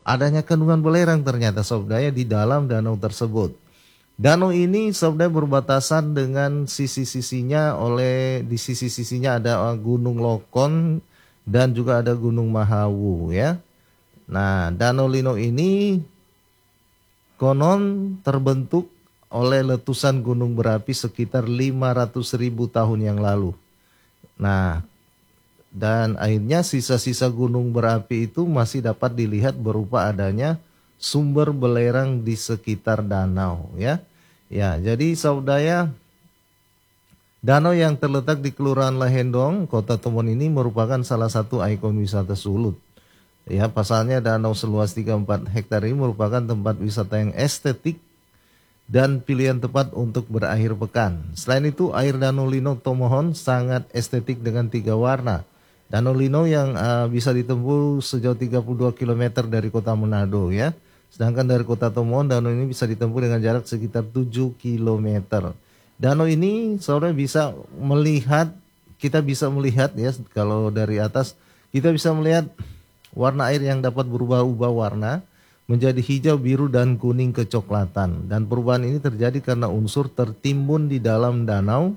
adanya kandungan belerang ternyata Saudara di dalam danau tersebut. Danau ini Saudara berbatasan dengan sisi-sisinya di sisi-sisinya ada Gunung Lokon dan juga ada Gunung Mahawu ya. Nah, Danau Lino ini konon terbentuk oleh letusan gunung berapi sekitar 500.000 tahun yang lalu. Nah, dan akhirnya sisa-sisa gunung berapi itu masih dapat dilihat berupa adanya sumber belerang di sekitar danau ya. Ya, jadi Saudara, danau yang terletak di Kelurahan Lahendong, Kota Tomon ini merupakan salah satu ikon wisata Sulut. Ya, pasalnya danau seluas 34 hektar ini merupakan tempat wisata yang estetik dan pilihan tepat untuk berakhir pekan. Selain itu, air Danau Lino Tomohon sangat estetik dengan 3 warna. Danau Lino yang bisa ditempuh sejauh 32 km dari kota Manado ya. Sedangkan dari kota Tomohon, danau ini bisa ditempuh dengan jarak sekitar 7 km. Danau ini Saudara bisa melihat, kita bisa melihat ya, kalau dari atas kita bisa melihat warna air yang dapat berubah-ubah warna menjadi hijau, biru, dan kuning kecoklatan. Dan perubahan ini terjadi karena unsur tertimbun di dalam danau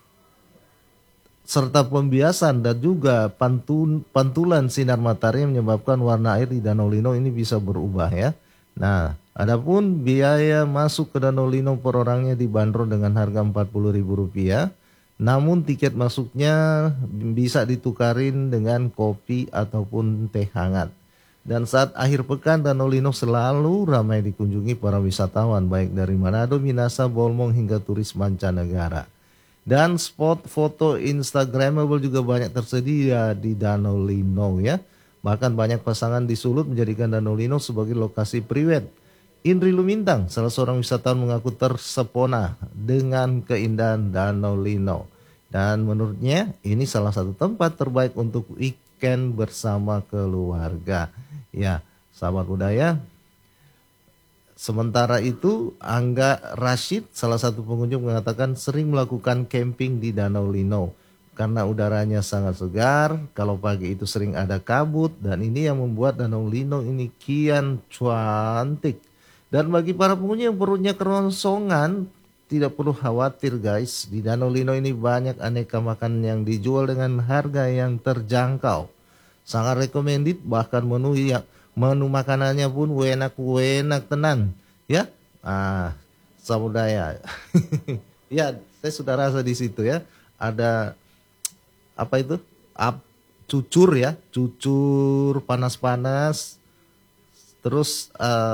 serta pembiasan dan juga pantulan sinar matahari yang menyebabkan warna air di Danau Lino ini bisa berubah ya. Nah, adapun biaya masuk ke Danau Lino per orangnya dibanderol dengan harga Rp40.000. Namun tiket masuknya bisa ditukarin dengan kopi ataupun teh hangat. Dan saat akhir pekan, Danau Lino selalu ramai dikunjungi para wisatawan baik dari Manado, Minasa, Bolmong hingga turis mancanegara. Dan spot foto Instagramable juga banyak tersedia di Danau Lino ya. Bahkan banyak pasangan di Sulut menjadikan Danau Lino sebagai lokasi priwet. Indri Lumintang, salah seorang wisatawan, mengaku tersepona dengan keindahan Danau Lino. Dan menurutnya ini salah satu tempat terbaik untuk weekend bersama keluarga. Ya, sahabat budaya. Sementara itu, Angga Rashid, salah satu pengunjung, mengatakan sering melakukan camping di Danau Lino karena udaranya sangat segar. Kalau pagi itu sering ada kabut, dan ini yang membuat Danau Lino ini kian cantik. Dan bagi para pengunjung yang perutnya kerongsongan, tidak perlu khawatir guys. Di Danau Lino ini banyak aneka makanan yang dijual dengan harga yang terjangkau. Sangat recommended, bahkan menu makanannya pun enak tenan ya. Saudara ya, saya sudah rasa di situ ya. Ada apa itu? Cucur ya, cucur panas-panas. Terus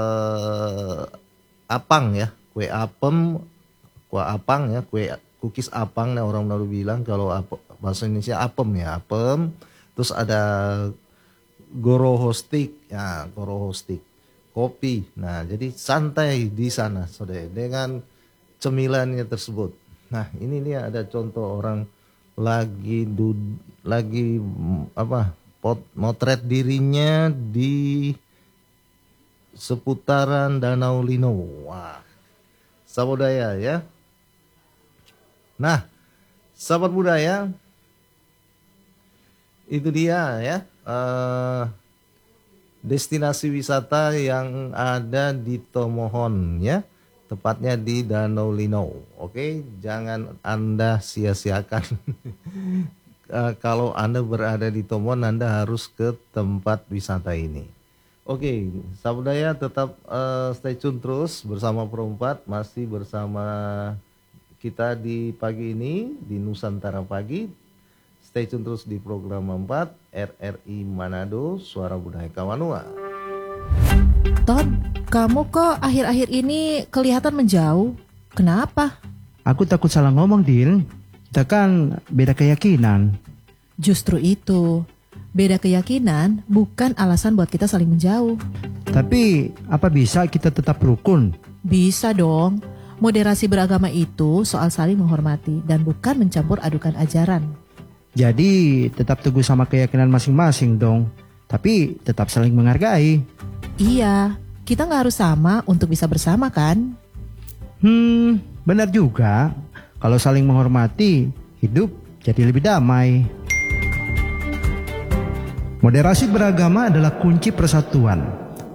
apang ya, kue apang ya, kue cookies apang nah orang Manado bilang, kalau bahasa Indonesia apem ya, apem. Terus ada goroho stick, ya goroho stick, kopi. Nah, jadi santai di sana, saudara, dengan cemilannya tersebut. Nah, ini nih ada contoh orang lagi motret dirinya di seputaran Danau Lino. Wah, sahabat budaya ya. Nah, sahabat budaya, itu dia ya, destinasi wisata yang ada di Tomohon ya, tepatnya di Danau Lino. Oke, jangan Anda sia-siakan. Kalau Anda berada di Tomohon, Anda harus ke tempat wisata ini. Oke, sahabat budaya, tetap stay tune terus bersama Pro4, masih bersama kita di pagi ini di Nusantara Pagi. Stay tune terus di program 4 RRI Manado, Suara Budaya Kawanua. Ton, kamu kok akhir-akhir ini kelihatan menjauh. Kenapa? Aku takut salah ngomong, Dil. Kita kan beda keyakinan. Justru itu, beda keyakinan bukan alasan buat kita saling menjauh. Tapi apa bisa kita tetap rukun? Bisa dong. Moderasi beragama itu soal saling menghormati dan bukan mencampur adukan ajaran. Jadi tetap teguh sama keyakinan masing-masing dong. Tapi tetap saling menghargai. Iya, kita gak harus sama untuk bisa bersama kan? Benar juga. Kalau saling menghormati, hidup jadi lebih damai. Moderasi beragama adalah kunci persatuan.